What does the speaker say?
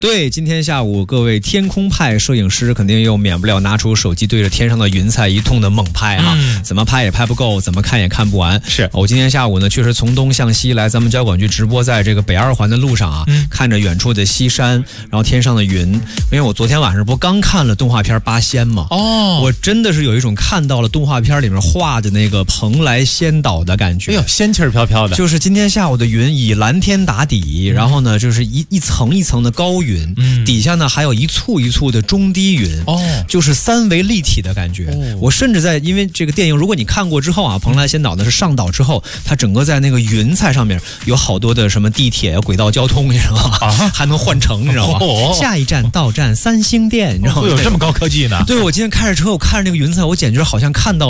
对，今天下午各位天空派摄影师肯定又免不了拿出手机对着天上的云彩一通的猛拍啊，怎么拍也拍不够，怎么看也看不完。 是我今天下午呢，确实从东向西来咱们交管局直播，在这个北二环的路上啊，看着远处的西山，然后天上的云。因为我昨天晚上不刚看了动画片《八仙》嘛，我真的是有一种看到了动画片里面画的那个蓬莱仙岛的感觉。 哎呦，仙气儿飘飘的。 就是今天下午的云以蓝天打底，然后呢，就是一层一层的高云。底下呢还有一簇一簇的中低云，就是三维立体的感觉。我甚至因为这个电影，如果你看过之后啊，蓬莱仙岛呢是上岛之后，它整个在那个云彩上面有好多的什么地铁、轨道交通，你知道吗？还能换乘，你知道吗？下一站到站三星店，你知道吗？ 会有这么高科技呢？ 对，我今天开着车，我看着那个云彩，我简直好像看到了。